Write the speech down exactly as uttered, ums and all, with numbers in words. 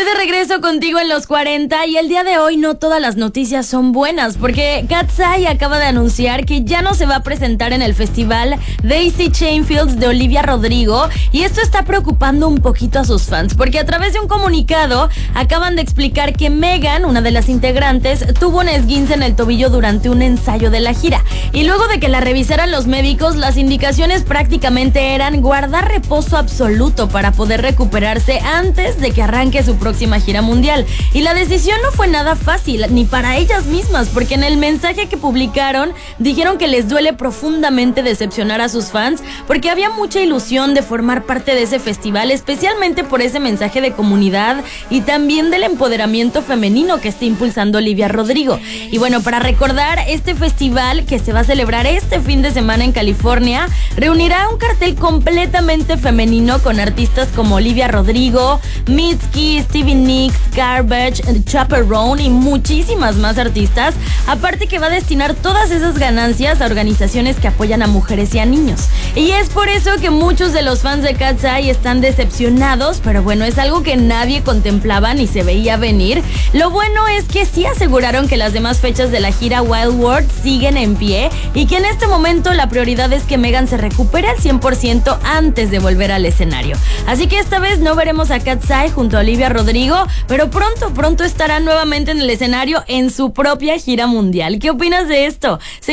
de regreso contigo en los cuarenta y el día de hoy no todas las noticias son buenas porque Katseye acaba de anunciar que ya no se va a presentar en el festival Daisy Chain Fields de Olivia Rodrigo y esto está preocupando un poquito a sus fans porque a través de un comunicado acaban de explicar que Megan, una de las integrantes, tuvo un esguince en el tobillo durante un ensayo de la gira y luego de que la revisaran los médicos las indicaciones prácticamente eran guardar reposo absoluto para poder recuperarse antes de que arranque su próxima gira mundial. Y la decisión no fue nada fácil, ni para ellas mismas, porque en el mensaje que publicaron dijeron que les duele profundamente decepcionar a sus fans, porque había mucha ilusión de formar parte de ese festival, especialmente por ese mensaje de comunidad y también del empoderamiento femenino que está impulsando Olivia Rodrigo. Y bueno, para recordar, este festival que se va a celebrar este fin de semana en California, reunirá un cartel completamente femenino con artistas como Olivia Rodrigo, Mitski, Stevie Nicks, Garbage, Chaperone y muchísimas más artistas, aparte que va a destinar todas esas ganancias a organizaciones que apoyan a mujeres y a niños. Y es por eso que muchos de los fans de Katseye están decepcionados, pero bueno, es algo que nadie contemplaba ni se veía venir. Lo bueno es que sí aseguraron que las demás fechas de la gira Wild World siguen en pie y que en este momento la prioridad es que Megan se recupere al cien por ciento antes de volver al escenario. Así que esta vez no veremos a Katseye junto a Olivia Rodrigo, pero pronto, pronto estará nuevamente en el escenario en su propia gira mundial. ¿Qué opinas de esto?